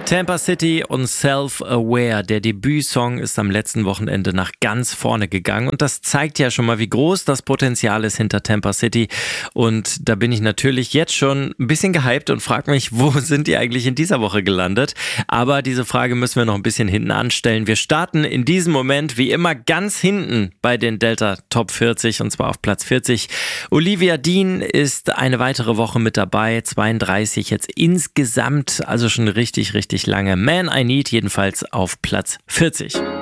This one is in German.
Tampa City und Self-Aware. Der Debütsong ist am letzten Wochenende nach ganz vorne gegangen und das zeigt ja schon mal, wie groß das Potenzial ist hinter Tampa City. Und da bin ich natürlich jetzt schon ein bisschen gehypt und frage mich, wo sind die eigentlich in dieser Woche gelandet? Aber diese Frage müssen wir noch ein bisschen hinten anstellen. Wir starten in diesem Moment wie immer ganz hinten bei den Delta Top 40 und zwar auf Platz 40. Olivia Dean ist eine weitere Woche mit dabei, 32 jetzt insgesamt, also schon richtig lange. Man I Need jedenfalls auf Platz 40.